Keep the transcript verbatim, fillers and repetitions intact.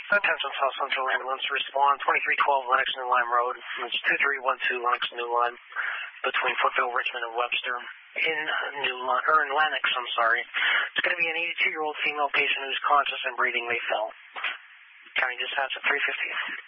Attention South Central Ambulance, respond twenty-three twelve Lennox New Lime Road. It's two three one two Lennox New Lime, between Foothill, Richmond, and Webster. In New Lime, or in Lennox, I'm sorry. It's going to be an eighty-two-year-old female patient who's conscious and breathing. They fell. County Dispatch at three fifty.